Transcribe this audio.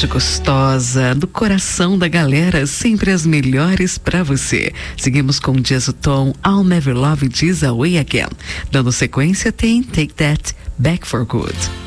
tarde gostosa, do coração da galera, sempre as melhores pra você. Seguimos com Jazz o Tom, I'll Never Love This Away Again. Dando sequência tem Take That, Back for Good.